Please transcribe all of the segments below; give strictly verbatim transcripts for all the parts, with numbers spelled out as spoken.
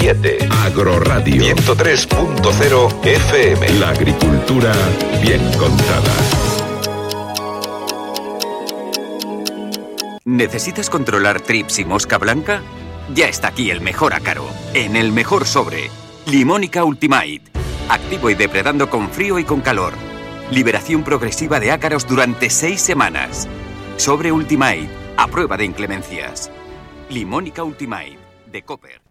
siete. Agroradio ciento tres punto cero F M. La agricultura bien contada. ¿Necesitas controlar trips y mosca blanca? Ya está aquí el mejor ácaro, en el mejor sobre. Limónica Ultimate. Activo y depredando con frío y con calor. Liberación progresiva de ácaros durante seis semanas. Sobre Ultimate, a prueba de inclemencias. Limónica Ultimate, de Cooper.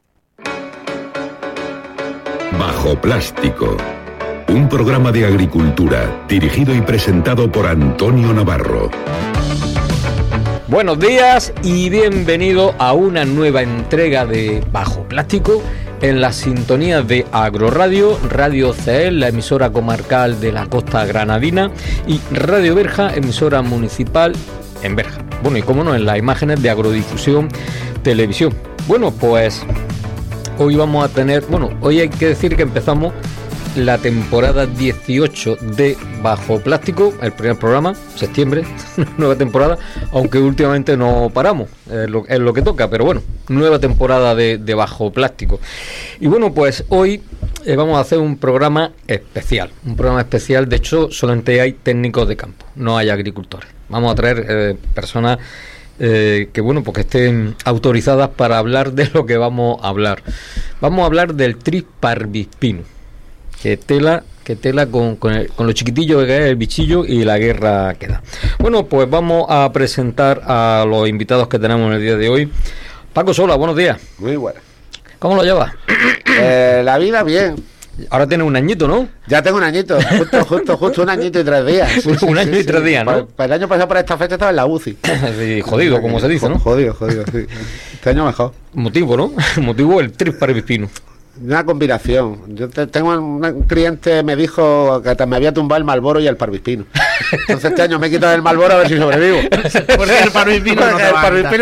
Bajo Plástico. Un programa de agricultura dirigido y presentado por Antonio Navarro. Buenos días y bienvenido a una nueva entrega de Bajo Plástico en las sintonías de Agroradio, Radio C E L, la emisora comarcal de la costa granadina, y Radio Berja, emisora municipal en Berja. Bueno, y cómo no, en las imágenes de Agrodifusión Televisión. Bueno, pues hoy vamos a tener, bueno, hoy hay que decir que empezamos la temporada dieciocho de Bajo Plástico, el primer programa, septiembre, nueva temporada, aunque últimamente no paramos, es lo, es lo que toca, pero bueno, nueva temporada de, de Bajo Plástico. Y bueno, pues hoy eh, vamos a hacer un programa especial, un programa especial, de hecho solamente hay técnicos de campo, no hay agricultores. Vamos a traer eh, personas eh, que bueno, pues que estén autorizadas para hablar de lo que vamos a hablar. Vamos a hablar del tris parvispino. Que tela, que tela con, con, el, con lo chiquitillo que es el bichillo y la guerra que da. Bueno, pues vamos a presentar a los invitados que tenemos en el día de hoy. Paco Sola, buenos días. Muy bueno. ¿Cómo lo llevas? Eh, la vida bien. Ahora tienes un añito, ¿no? Ya tengo un añito, justo, justo, justo un añito y tres días. Sí, sí, un año sí, y tres sí. días, ¿no? Para, para el año pasado por esta fecha estaba en la U C I. Sí, jodido, como se dice, ¿no? Jodido, jodido, sí. Este año mejor. Motivo, ¿no? Motivo el tris parvispino. Una combinación. Yo te, tengo un, un cliente me dijo que me había tumbado el Marlboro y el parvispino. Entonces este año me he quitado el Marlboro a ver si sobrevivo. Porque el parvispino no te va a quitar.